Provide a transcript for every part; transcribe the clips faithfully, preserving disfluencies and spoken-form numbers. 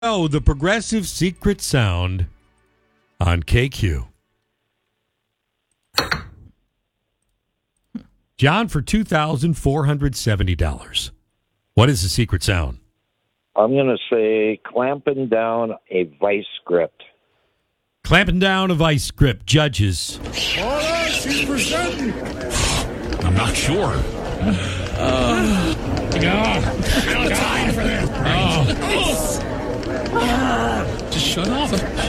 Oh, the Progressive Secret Sound on K Q. John, for two thousand four hundred seventy dollars. What is the secret sound? I'm going to say clamping down a vice grip. Clamping down a vice grip. Judges. All right, she's presenting. I'm not sure. Uh, no, I don't have time for this. Oh. Just shut off.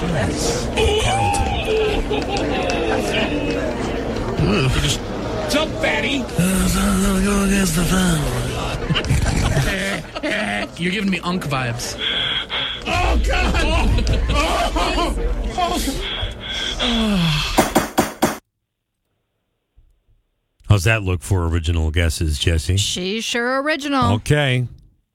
Carlton. Just jump, fatty. Go against the fan. You're giving me Unk vibes. Oh, God. Oh. Oh. Oh. How's that look for original guesses, Jesse? She's sure original. Okay.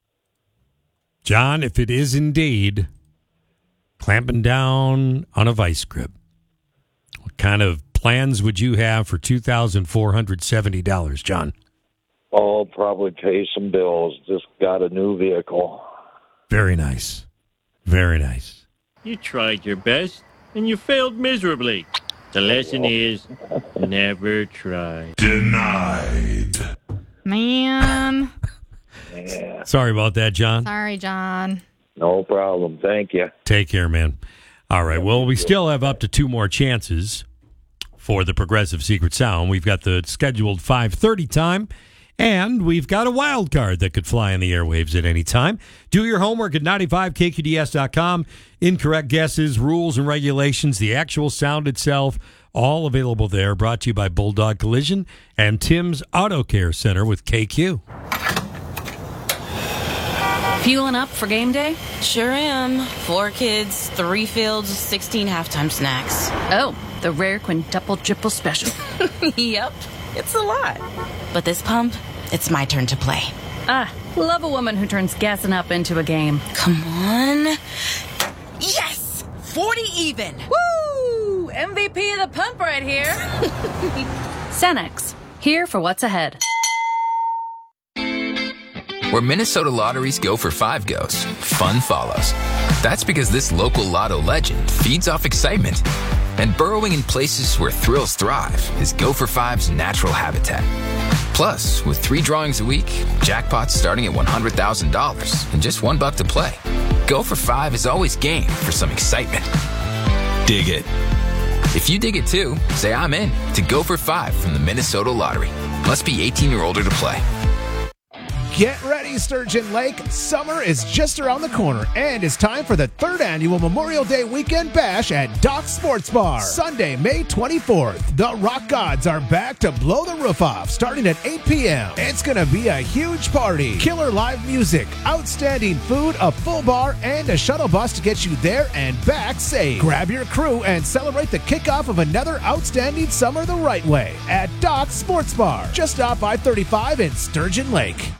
John, if it is indeed clamping down on a vice grip, what kind of plans would you have for two thousand four hundred seventy dollars, John? Oh, probably pay some bills. Just got a new vehicle. Very nice. Very nice. You tried your best, and you failed miserably. The lesson is never try. Denied. Man. Yeah. Sorry about that, John. Sorry, John. No problem. Thank you. Take care, man. All right. Well, we still have up to two more chances for the Progressive Secret Sound. We've got the scheduled five thirty time, and we've got a wild card that could fly in the airwaves at any time. Do your homework at ninety-five K Q D S dot com. Incorrect guesses, rules, and regulations, the actual sound itself, all available there. Brought to you by Bulldog Collision and Tim's Auto Care Center with K Q. Fueling up for game day? Sure am. Four kids, three fields, sixteen halftime snacks. Oh, the rare quintuple triple special. Yep, it's a lot. But this pump, it's my turn to play. Ah, love a woman who turns gassing up into a game. Come on. Yes! forty even! Woo! M V P of the pump right here. Cenex, here for what's ahead. Where Minnesota lotteries go for five goes, fun follows. That's because this local lotto legend feeds off excitement. And burrowing in places where thrills thrive is Go for Five's natural habitat. Plus, with three drawings a week, jackpots starting at one hundred thousand dollars and just one buck to play. Go for Five is always game for some excitement. Dig it. If you dig it too, say I'm in to Go for Five from the Minnesota Lottery. Must be eighteen or older to play. Get ready, Sturgeon Lake. Summer is just around the corner, and it's time for the third annual Memorial Day Weekend Bash at Dock Sports Bar. Sunday, May twenty-fourth, the Rock Gods are back to blow the roof off starting at eight p.m. It's going to be a huge party. Killer live music, outstanding food, a full bar, and a shuttle bus to get you there and back safe. Grab your crew and celebrate the kickoff of another outstanding summer the right way at Dock Sports Bar, just off I thirty-five in Sturgeon Lake.